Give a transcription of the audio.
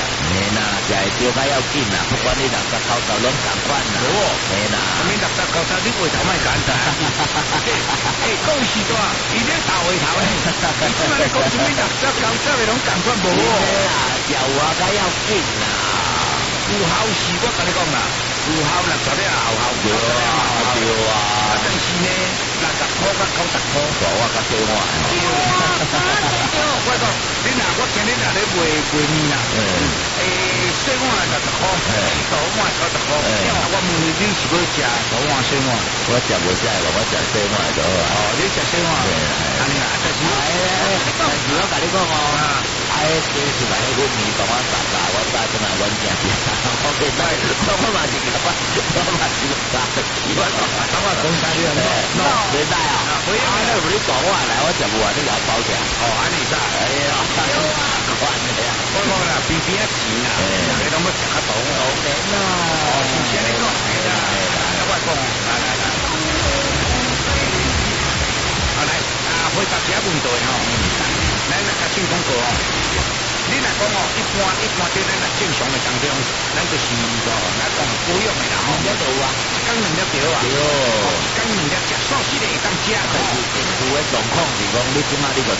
嘿啦，食会少较要紧啦，不管你60、90拢同款啦。 无， 嘿啦， 什么60、90，你回头莫讲噻。讲是多，伊咧头回头呢。你即摆咧讲什么60、90的拢同款无？ 嘿啦，食有较要紧啦。 有效是我甲你讲啦，有效60了后效对啊，对啊。 但是呢，60块甲90块， 我较小碗。 我讲，你若我今日若咧卖面啦，小碗60块，大碗90块。我问你，你是要食大碗小碗？ 我食无食个，我食小碗就好啊。 你食小碗，安尼啦，但是我甲你讲哦，其实来迄个面大碗大大，我早阵来阮食食，我袂使，我嘛是个我嘛是个大食习惯， 我讲啥嘢？ 袂使啊！那有你大碗来，我食不完，你甲我包起来。 安尼噻， 哎呀，款的呀！ 我讲啦，边边钱啦，你拢要食较大碗。是先你讲，我讲，来。来，回答其他问题吼。咱来甲先讲过哦。你若讲哦，一般对咱正常的当中，咱就是咱讲保养的啦吼。 一路啊， 一工2粒对啊。一工2粒食，素食的会当食。 但是有的状况是讲，你即马你个